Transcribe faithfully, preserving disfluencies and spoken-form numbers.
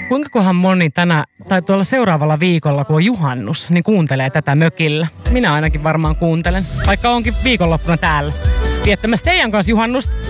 Kuinka kohan moni tänä tai tuolla seuraavalla viikolla, kun on juhannus, niin kuuntelee tätä mökillä? Minä ainakin varmaan kuuntelen, vaikka onkin viikonloppuna täällä viettämässä teidän kanssa juhannusta.